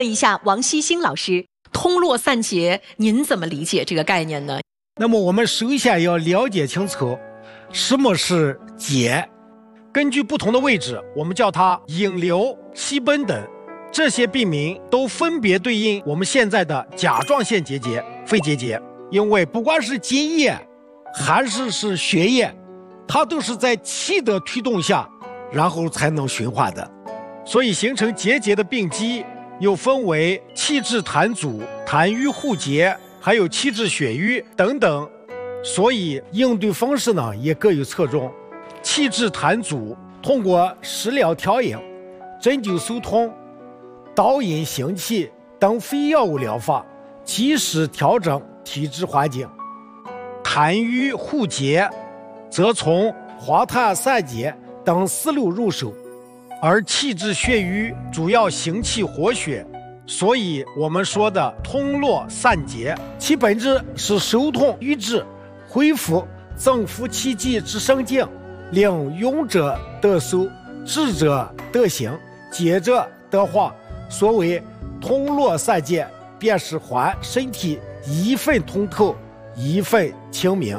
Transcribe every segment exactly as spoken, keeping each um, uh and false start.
问一下王希星老师，通络散结，您怎么理解这个概念呢？ 那么我们首先要了解清楚什么是结。根据不同的位置，我们叫它引流、息本等，这些病名都分别对应我们现在的甲状腺结节、肺结节。因为不管是津液还是是血液，它都是在气的推动下，然后才能循环的。所以形成结节的病机又分为气滞痰阻、痰瘀互结，还有气滞血瘀等等。所以应对方式呢也各有侧重。气滞痰阻通过食疗调饮、针灸疏通、导引行气等非药物疗法，及时调整体质环境。痰瘀互结则从化痰散结等思路入手，而气滞血瘀主要行气活血，所以我们说的通络散结，其本质是收通瘀滞，恢复增幅气机之生静，令勇者得收，智者得行，结者得化。所谓通络散结，便是还身体一份通透，一份清明。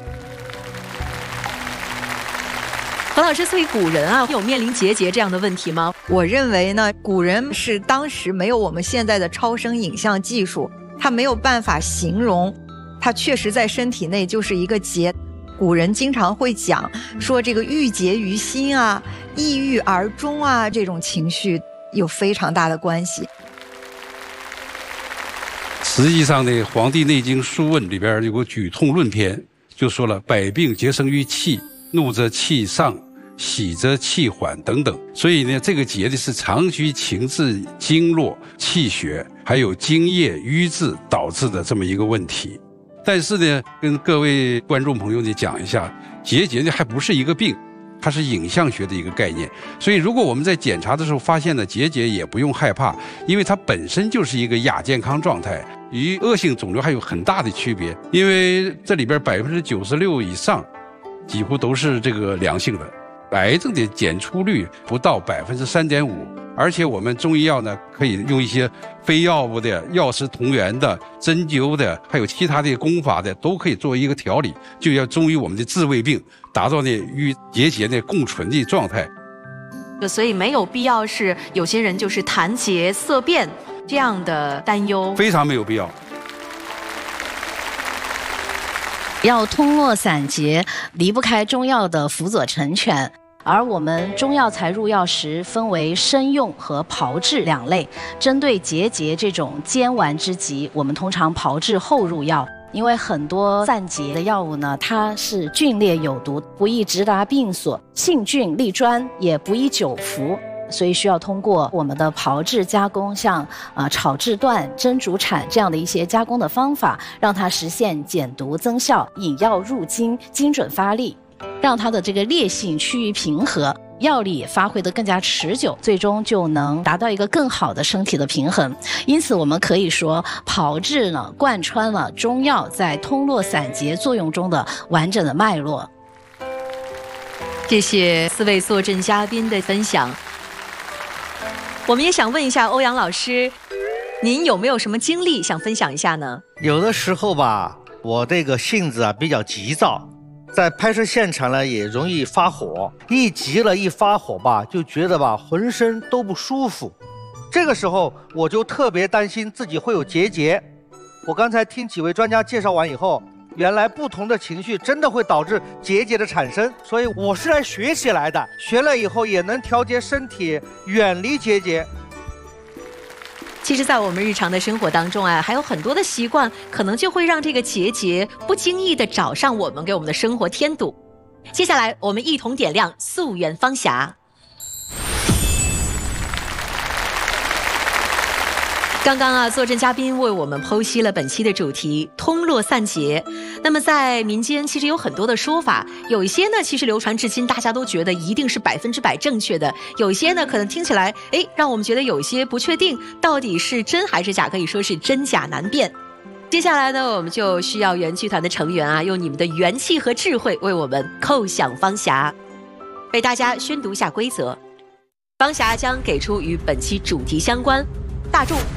何老师，所以古人啊有面临结节这样的问题吗？ 我认为呢，古人是当时没有我们现在的超声影像技术，他没有办法形容，它确实在身体内就是一个结。古人经常会讲说这个郁结于心啊，抑郁而终啊，这种情绪有非常大的关系。 实际上呢，《黄帝内经·素问》里边有个《举痛论》篇，就说了百病皆生于气，怒则气上，喜则气缓等等。所以呢，这个结的是长期情志经络、气血还有津液瘀滞导致的这么一个问题。但是呢，跟各位观众朋友呢讲一下，结节呢还不是一个病，它是影像学的一个概念。所以如果我们在检查的时候发现了结节，也不用害怕，因为它本身就是一个亚健康状态，与恶性肿瘤还有很大的区别。因为这里边百分之九十六以上几乎都是这个良性的，癌症的检出率不到百分之三点五。而且我们中医药呢，可以用一些非药物的、药食同源的、针灸的，还有其他的功法的，都可以作为一个调理，就要忠于我们的治胃病，达到呢与结节呢共存的状态。 所以没有必要是有些人就是痰结色变这样的担忧， 非常没有必要。 要通络散结，离不开中药的辅佐成全。而我们中药材入药时分为生用和炮制两类。针对结节这种坚顽之疾，我们通常炮制后入药，因为很多散结的药物呢，它是菌列有毒，不易直达病所，性菌利专，也不宜久服，所以需要通过我们的炮制加工，像呃炒制断、蒸煮产这样的一些加工的方法，让它实现减毒增效，引药入经，精准发力，让它的这个烈性趋于平和，药力也发挥得更加持久，最终就能达到一个更好的身体的平衡。因此我们可以说，炮制呢贯穿了中药在通络散结作用中的完整的脉络。 谢谢四位坐镇嘉宾的分享。我们也想问一下欧阳老师，您有没有什么经历想分享一下呢？ 有的时候吧，我这个性子啊比较急躁，在拍摄现场呢也容易发火，一急了一发火吧，就觉得吧浑身都不舒服。这个时候我就特别担心自己会有结节。我刚才听几位专家介绍完以后，原来不同的情绪真的会导致结节的产生，所以我是来学习来的，学了以后也能调节身体，远离结节。 其实在我们日常的生活当中啊，还有很多的习惯可能就会让这个结节不经意的找上我们，给我们的生活添堵。接下来我们一同点亮溯源芳霞。刚刚啊，坐镇嘉宾为我们剖析了本期的主题通络散结。那么在民间其实有很多的说法，有一些呢其实流传至今大家都觉得一定是百分之百正确的，有一些呢可能听起来哎让我们觉得有一些不确定，到底是真还是假，可以说是真假难辨。接下来呢，我们就需要原剧团的成员啊，用你们的元气和智慧为我们叩响芳霞。为大家宣读下规则，芳霞将给出与本期主题相关、大众